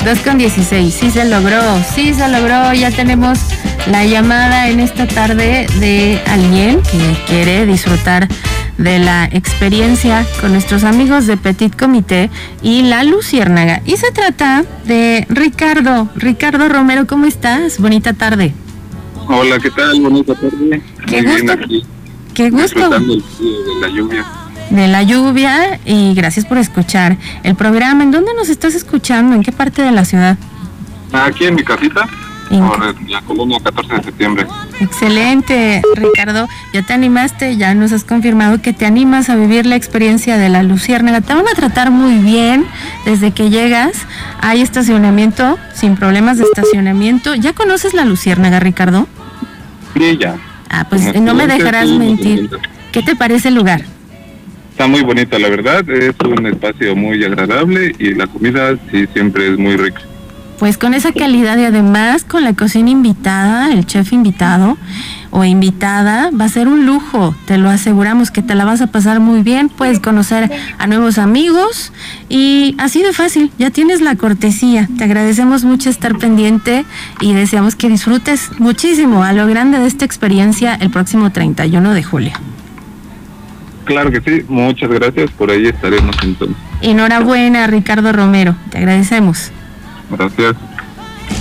2:16, sí se logró, ya tenemos la llamada en esta tarde de alguien que quiere disfrutar de la experiencia con nuestros amigos de Petit Comité y La Luciérnaga. Y se trata de Ricardo Romero, ¿cómo estás? Bonita tarde. Hola, ¿qué tal? Bonita tarde. Qué Muy gusto. bien aquí. Qué gusto. Disfrutando de la lluvia. De la lluvia, y gracias por escuchar el programa. ¿En dónde nos estás escuchando? ¿En qué parte de la ciudad? Aquí en mi casita, por la colonia 14 de septiembre. Excelente, Ricardo. Ya te animaste, ya nos has confirmado que te animas a vivir la experiencia de La Luciérnaga. Te van a tratar muy bien desde que llegas. Hay estacionamiento, sin problemas de estacionamiento. ¿Ya conoces La Luciérnaga, Ricardo? Sí, ya. Ah, pues no me dejarás mentir. ¿Qué te parece el lugar? Está muy bonita, la verdad. Es un espacio muy agradable y la comida sí siempre es muy rica. Pues con esa calidad y además con la cocina invitada, el chef invitado o invitada, va a ser un lujo, te lo aseguramos que te la vas a pasar muy bien, puedes conocer a nuevos amigos y así de fácil, ya tienes la cortesía. Te agradecemos mucho estar pendiente y deseamos que disfrutes muchísimo a lo grande de esta experiencia el próximo 31 de julio. Claro que sí, muchas gracias, por ahí estaremos entonces. Enhorabuena, Ricardo Romero, te agradecemos. Gracias.